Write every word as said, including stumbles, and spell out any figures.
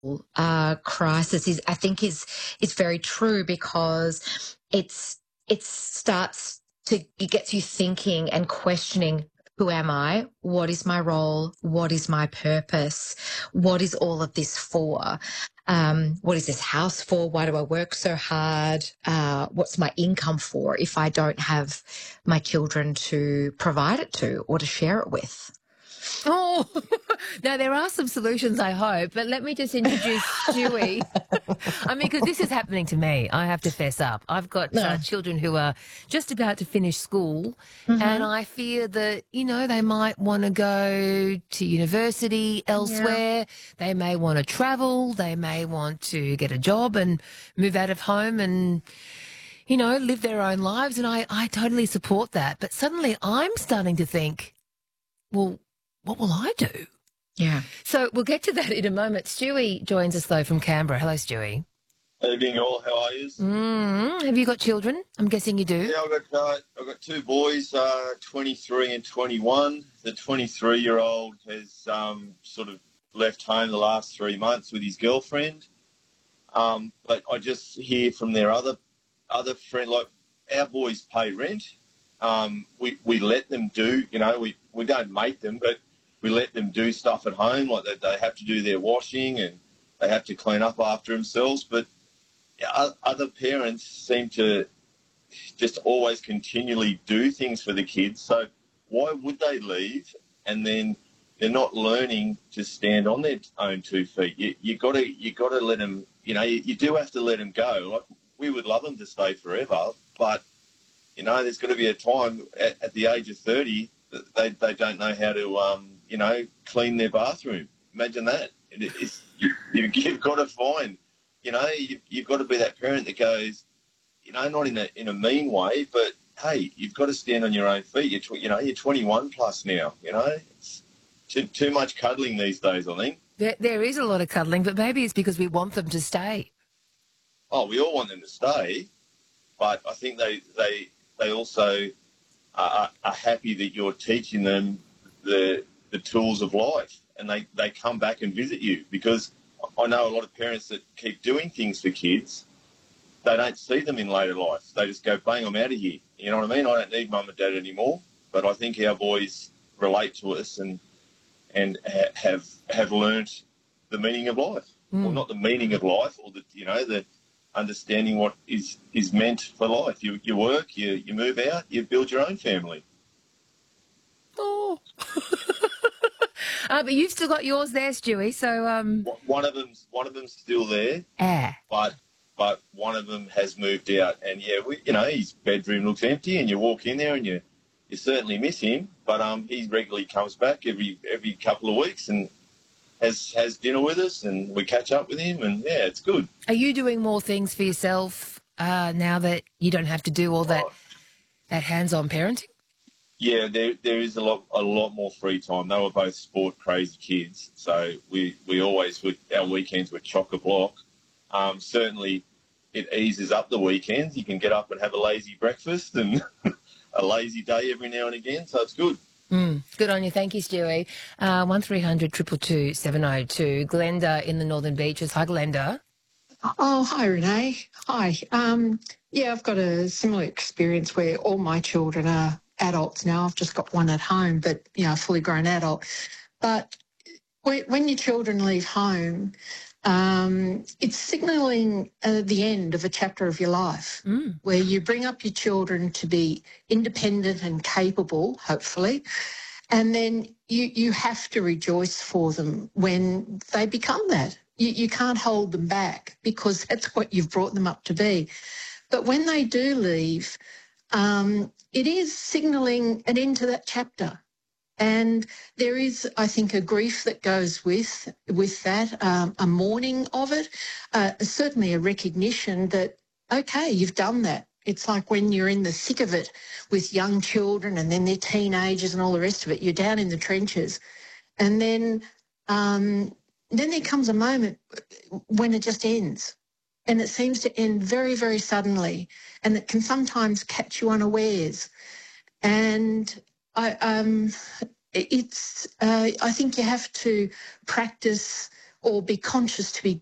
uh, crisis is, I think, is is very true because it's it starts to it gets you thinking and questioning. Who am I? What is my role? What is my purpose? What is all of this for? Um, what is this house for? Why do I work so hard? Uh, what's my income for if I don't have my children to provide it to or to share it with? Oh, now there are some solutions, I hope, but let me just introduce Stewie. I mean, because this is happening to me. I have to fess up. I've got uh, No. children who are just about to finish school, and Mm-hmm. I fear that, you know, they might want to go to university Yeah. elsewhere. They may want to travel. They may want to get a job and move out of home and, you know, live their own lives. And I, I totally support that. But suddenly I'm starting to think, well, what will I do? Yeah. So we'll get to that in a moment. Stewie joins us, though, from Canberra. Hello, Stewie. Evening all, how are you? Mm, have you got children? I'm guessing you do. Yeah, I've got uh, I've got two boys, uh, twenty-three and twenty-one. The twenty-three-year-old has um, sort of left home the last three months with his girlfriend. Um, but I just hear from their other other friend, like our boys pay rent. Um, we we let them do, you know, we, we don't make them, but we let them do stuff at home, like that they have to do their washing and they have to clean up after themselves. But yeah, other parents seem to just always continually do things for the kids. So why would they leave and then they're not learning to stand on their own two feet? You you got to you got to let them. You know, you, you do have to let them go. Like we would love them to stay forever, but you know, there's got to be a time at, at the age of thirty that they they don't know how to um you know clean their bathroom. Imagine that. It, it's, you, you've got to find. You know, you, you've got to be that parent that goes, you know, not in a in a mean way, but hey, you've got to stand on your own feet. You're tw- you know, you're twenty-one plus now. You know, it's too too much cuddling these days, I think. There, there is a lot of cuddling, but maybe it's because we want them to stay. Oh, we all want them to stay, but I think they they they also are, are happy that you're teaching them the the tools of life, and they they come back and visit you because I know a lot of parents that keep doing things for kids. They don't see them in later life. They just go, bang, I'm out of here. You know what I mean? I don't need mum and dad anymore. But I think our boys relate to us and and ha- have have learnt the meaning of life. Mm. Well, not the meaning of life, or the you know the understanding what is, is meant for life. You you work, you you move out, you build your own family. Oh. uh, but you've still got yours there, Stewie. So um. One of them's one of them's still there, Ah. but. But one of them has moved out, and yeah, we, you know, his bedroom looks empty, and you walk in there, and you, you certainly miss him. But um, he regularly comes back every every couple of weeks, and has has dinner with us, and we catch up with him, and yeah, it's good. Are you doing more things for yourself uh, now that you don't have to do all that Oh, that hands-on parenting? yeah, there there is a lot a lot more free time. They were both sport crazy kids, so we we always would, our weekends were chock a block. Um, certainly. It eases up the weekends. You can get up and have a lazy breakfast and a lazy day every now and again, so it's good. Mm, good on you. Thank you, Stewie. Uh, one three hundred two two two seven oh two. Glenda in the Northern Beaches. Hi, Glenda. Oh, hi, Renee. Hi. Um, yeah, I've got a similar experience where all my children are adults now. I've just got one at home, but, you know, a fully grown adult. But when, when your children leave home, um, it's signalling uh, the end of a chapter of your life Mm. where you bring up your children to be independent and capable, hopefully, and then you, you have to rejoice for them when they become that. You, you can't hold them back because that's what you've brought them up to be. But when they do leave, um, it is signalling an end to that chapter. And there is, I think, a grief that goes with with that, um, a mourning of it, uh, certainly a recognition that, okay, you've done that. It's like when you're in the thick of it with young children and then they're teenagers and all the rest of it. You're down in the trenches. And then, um, then there comes a moment when it just ends. And it seems to end very, very suddenly. And it can sometimes catch you unawares. And I, um, it's, uh, I think you have to practice or be conscious to be